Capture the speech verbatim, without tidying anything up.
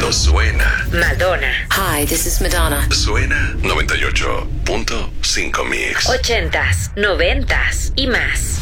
Suena. Madonna. Hi, this is Madonna. Suena noventa y ocho punto cinco Mix. Ochentas, noventas y más.